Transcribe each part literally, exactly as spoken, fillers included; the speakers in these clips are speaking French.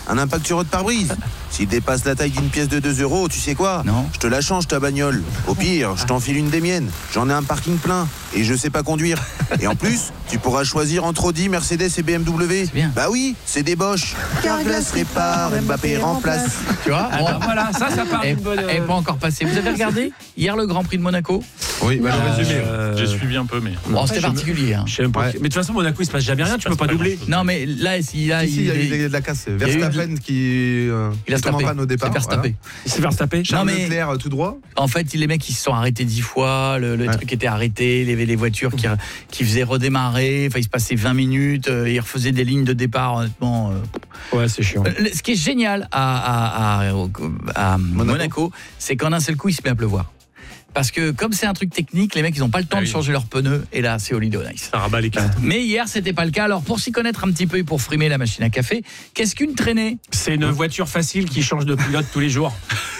Un impact sur votre pare-brise. S'il dépasse la taille d'une pièce de deux euros, tu sais quoi? Non. Je te la change ta bagnole. Au pire, je t'enfile une des miennes. J'en ai un parking plein et je sais pas conduire. Et en plus, tu pourras choisir entre Audi, Mercedes et B M W. C'est bien. Bah oui, c'est des Bosch. Carglass répare, Mbappé remplace. Tu vois? Ah, bah, voilà, ça, ça part Elle d'une bonne. n'est pas encore passée. Vous avez regardé hier le Grand Prix de Monaco? Oui, bah, le résumé. Euh, J'ai suivi un peu, mais. Bon, c'était je me- particulier. Hein. Je sais même pas. Ouais. Mais de toute façon, Monaco, il se passe jamais rien, tu peux pas doubler. Non, mais là, il a, Si, si, il y a il- eu de la casse. y a eu Verstappen qui euh, il a qui tombe en tapé. panne au départ. C'est Verstappen. Il s'est fait taper. Charles Non, mais- Leclerc euh, tout droit. En fait, les mecs, ils se sont arrêtés dix fois. Le, le Ouais. truc était arrêté. Il y avait les voitures qui, qui faisaient redémarrer. Enfin, il se passait vingt minutes. euh, Ils refaisaient des lignes de départ, honnêtement. euh. Ouais, c'est chiant. Euh, Ce qui est génial à, à, à, à Monaco, c'est qu'en un seul coup, il se met à pleuvoir. Parce que comme c'est un truc technique, les mecs, ils n'ont pas le temps Ah de oui. changer leurs pneus. Et là, c'est Holiday on Ice. Ça rabat les cartes. Mais hier, c'était pas le cas. Alors, pour s'y connaître un petit peu et pour frimer la machine à café, qu'est-ce qu'une traînée? C'est une voiture facile qui change de pilote tous les jours.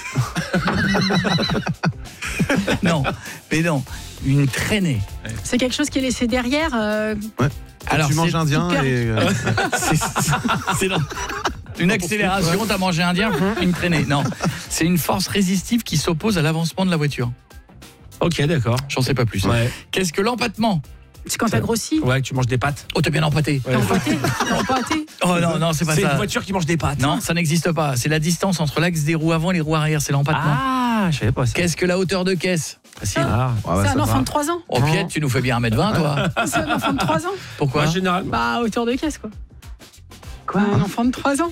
Non, mais non, une traînée. C'est quelque chose qui est laissé derrière. euh, Alors, tu manges c'est- indien hyper- et euh, c'est c'est dans- une accélération, t'as mangé indien, une traînée. Non, c'est une force résistive qui s'oppose à l'avancement de la voiture. Ok, d'accord. J'en sais pas plus. Ouais. Qu'est-ce que l'empattement? C'est quand t'as grossi. Ouais, tu manges des pâtes. Oh, t'as bien empâté. Ouais. T'as empâté. T'as empâté. Oh non, non, c'est pas C'est une ça. voiture qui mange des pâtes. Non, ça n'existe pas. C'est la distance entre l'axe des roues avant et les roues arrière, c'est l'empattement. Ah, je savais pas ça. Qu'est-ce que la hauteur de caisse? Facile. Ah. ah ouais, C'est ça un enfant va. de trois ans. Oh, Piette, tu nous fais bien un mètre vingt, toi. C'est un enfant de trois ans. Pourquoi? Ouais, généralement. Bah, hauteur de caisse, quoi. Quoi? Un enfant de trois ans.